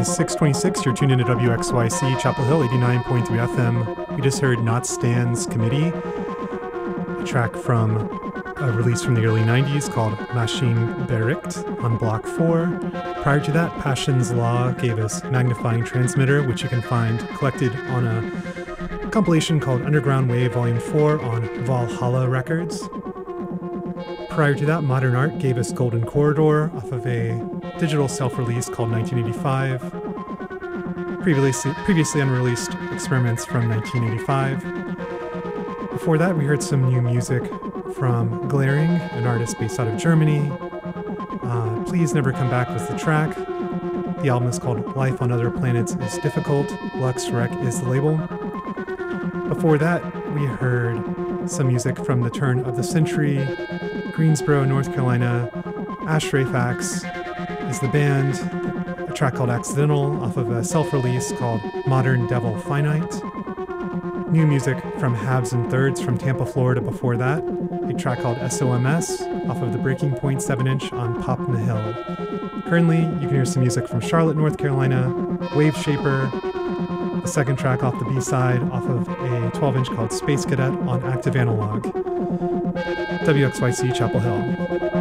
is 6:26. You're tuned into WXYC Chapel Hill 89.3 FM. We just heard Not Stan's Committee, a track from a release from the early 90s called Machine Bericht on Block 4. Prior to that, Passion's Law gave us Magnifying Transmitter, which you can find collected on a compilation called Underground Wave Volume 4 on Valhalla Records. Prior to that, Modern Art gave us Golden Corridor off of a digital self-release called 1985. Previously unreleased experiments from 1985. Before that, we heard some new music from Glaring, an artist based out of Germany. Please Never Come Back was the track. The album is called Life on Other Planets is Difficult. Lux Rec is the label. Before that, we heard some music from the turn of the century. Greensboro, North Carolina. Ashray Fax is the band. A track called Accidental off of a self-release called Modern Devil Finite. New music from Halves and Thirds from Tampa, Florida before that. A track called SOMS off of the Breaking Point 7-inch on Pop in the Hill. Currently, you can hear some music from Charlotte, North Carolina. Wave Shaper, the second track off the B-side off of a 12-inch called Space Cadet on Active Analog. WXYC Chapel Hill.